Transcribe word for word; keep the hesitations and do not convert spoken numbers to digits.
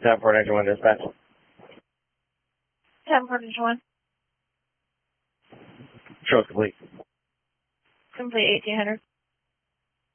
ten four engine one dispatch. ten four engine one. Show's complete. Complete eighteen hundred.